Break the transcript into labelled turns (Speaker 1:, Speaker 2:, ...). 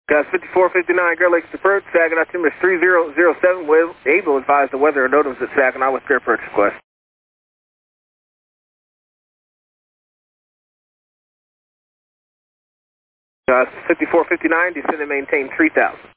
Speaker 1: Guys, 5459 Great Lakes Deferred, Saginaw Timbers 3007. Able advise the weather and NOTAMs at Saginaw with spare purchase request. Guys, 5459, descend and maintain 3000.